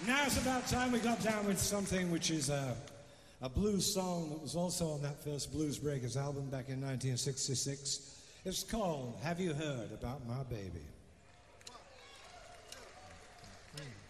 Now it's about time we got down with something which is a blues song that was also on that first Blues Breakers album back in 1966. It's called Have You Heard About My Baby? 1, 2, 3.